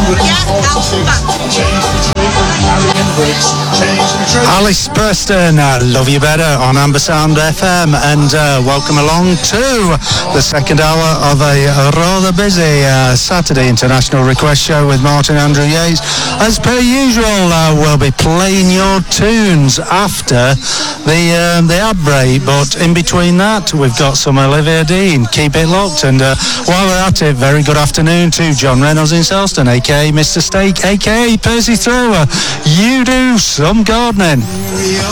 Alice Preston, Love You Better on Ambersound FM, and welcome along to the second hour of a rather busy Saturday International Request Show with Martin Andrew Yates. As per usual, we'll be playing your tunes after the ad break, but in between that, we've got some Olivia Dean. Keep it locked, and while we're at it, very good afternoon to John Reynolds in Selston, aka Mr. Steak, aka Percy Thrower. You do some gardening.